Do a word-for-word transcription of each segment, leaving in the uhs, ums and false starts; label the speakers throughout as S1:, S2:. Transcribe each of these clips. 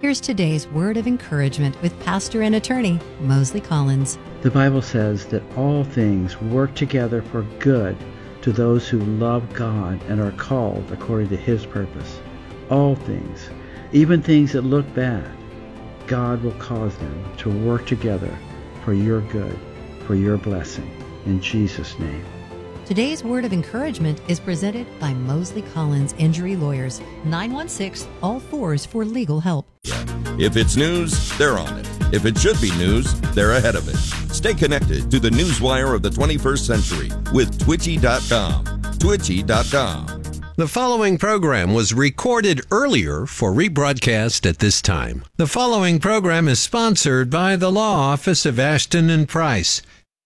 S1: Here's today's word of encouragement with pastor and attorney Mosley Collins.
S2: The Bible says that all things work together for good to those who love God and are called according to His purpose. All things, even things that look bad, God will cause them to work together for your good, for your blessing. In Jesus' name.
S1: Today's word of encouragement is presented by Mosley Collins Injury Lawyers, nine one six, all fours for legal help.
S3: If it's news, they're on it. If it should be news, they're ahead of it. Stay connected to the newswire of the twenty-first century with twitchy dot com. twitchy dot com.
S4: The following program was recorded earlier for rebroadcast at this time. The following program is sponsored by the Law Office of Ashton and Price.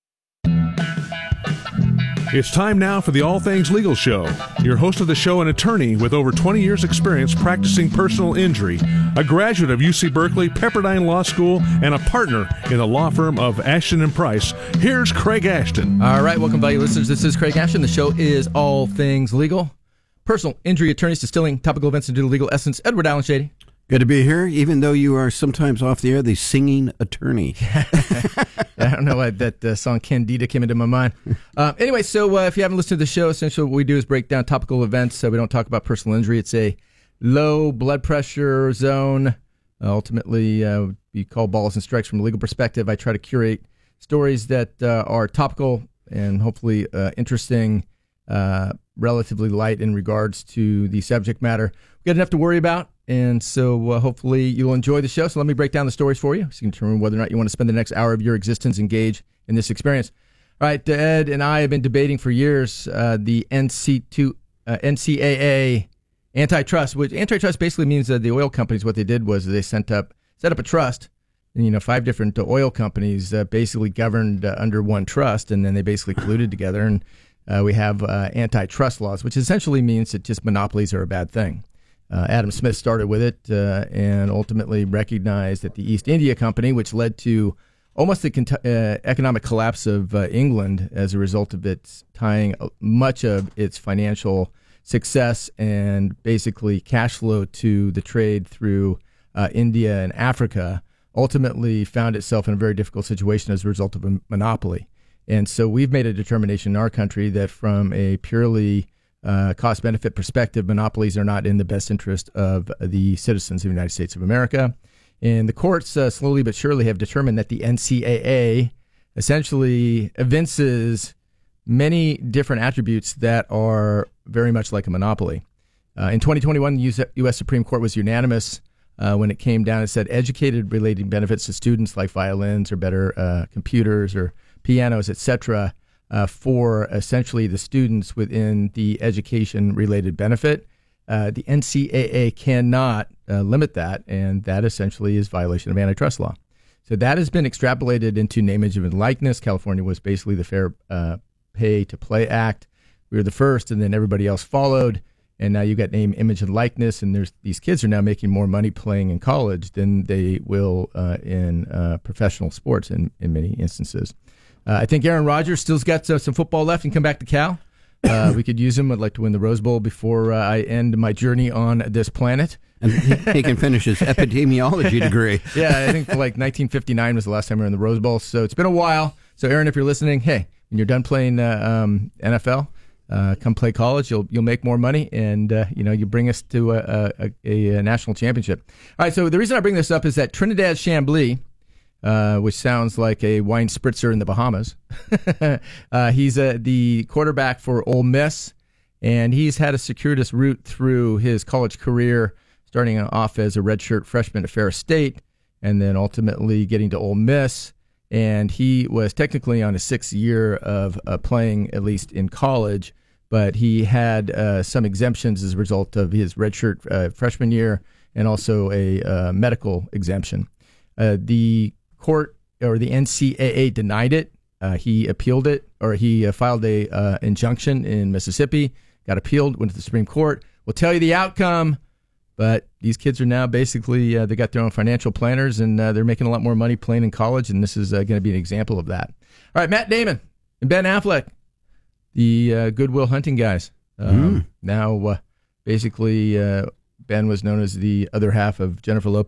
S5: It's time now for the All Things Legal Show. Your host of the show, an attorney with over twenty years experience practicing personal injury, a graduate of U C Berkeley, Pepperdine Law School, and a partner in the law firm of Ashton and Price. Here's Craig Ashton.
S6: All right, welcome, value listeners. This is Craig Ashton. The show is All Things Legal. Personal injury attorneys distilling topical events into legal essence. Edward Allen Shady.
S7: Good to be here, even though you are sometimes off the air, the singing attorney.
S6: I don't know why that uh, song Candida came into my mind. Uh, anyway, so uh, if you haven't listened to the show, essentially what we do is break down topical events. So we don't talk about personal injury. It's a low blood pressure zone. Uh, ultimately, uh, we call balls and strikes from a legal perspective. I try to curate stories that uh, are topical and hopefully uh, interesting, uh, relatively light in regards to the subject matter. We've got enough to worry about. And so uh, hopefully you'll enjoy the show. So let me break down the stories for you so you can determine whether or not you want to spend the next hour of your existence engaged in this experience. All right, Ed and I have been debating for years uh, the N C two, uh, N C A A antitrust, which antitrust basically means that the oil companies, what they did was they sent up, set up a trust. And, you know, five different uh, oil companies uh, basically governed uh, under one trust, and then they basically colluded together. And uh, we have uh, antitrust laws, which essentially means that just monopolies are a bad thing. Uh, Adam Smith started with it uh, and ultimately recognized that the East India Company, which led to almost the cont- uh, economic collapse of uh, England as a result of its tying much of its financial success and basically cash flow to the trade through uh, India and Africa, ultimately found itself in a very difficult situation as a result of a monopoly. And so we've made a determination in our country that from a purely Uh, cost-benefit perspective, monopolies are not in the best interest of the citizens of the United States of America. And the courts uh, slowly but surely have determined that the N C A A essentially evinces many different attributes that are very much like a monopoly. Uh, in twenty twenty-one, the U S Supreme Court was unanimous uh, when it came down and said educated relating benefits to students like violins or better uh, computers or pianos, et cetera, Uh, for essentially the students within the education-related benefit. Uh, the N C A A cannot uh, limit that, and that essentially is violation of antitrust law. So that has been extrapolated into name, image, and likeness. California was basically the Fair uh, Pay to Play Act. We were the first, and then everybody else followed. And now you got name, image, and likeness, and there's these kids are now making more money playing in college than they will uh, in uh, professional sports in, in many instances. Uh, I think Aaron Rodgers still's got uh, some football left and come back to Cal. Uh, we could use him. I'd like to win the Rose Bowl before uh, I end my journey on this planet.
S7: And he can finish his epidemiology degree.
S6: Yeah, I think like nineteen fifty-nine was the last time we were in the Rose Bowl. So it's been a while. So Aaron, if you're listening, hey, when you're done playing uh, um, N F L, uh, come play college. You'll you'll make more money, and uh, you know you bring us to a, a, a, a national championship. All right. So the reason I bring this up is that Trinidad Chambly, Uh, which sounds like a wine spritzer in the Bahamas. uh, he's uh, the quarterback for Ole Miss, and he's had a circuitous route through his college career, starting off as a redshirt freshman at Ferris State, and then ultimately getting to Ole Miss. And he was technically on his sixth year of uh, playing, at least in college, but he had uh, some exemptions as a result of his redshirt uh, freshman year and also a uh, medical exemption. Uh, the court or the N C A A denied it. Uh, he appealed it, or he uh, filed a uh, injunction in Mississippi, got appealed, went to the Supreme Court. We'll tell you the outcome, but these kids are now basically, uh, they got their own financial planners, and uh, they're making a lot more money playing in college, and this is uh, going to be an example of that. All right, Matt Damon and Ben Affleck, the uh, Good Will Hunting guys. Um, mm. Now, uh, basically, uh, Ben was known as the other half of Jennifer Lopez.